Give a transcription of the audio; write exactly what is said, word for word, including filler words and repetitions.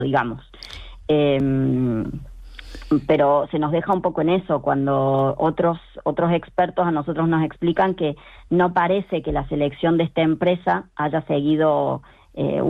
digamos. Eh, pero se nos deja un poco en eso, cuando otros otros expertos a nosotros nos explican que no parece que la selección de esta empresa haya seguido eh,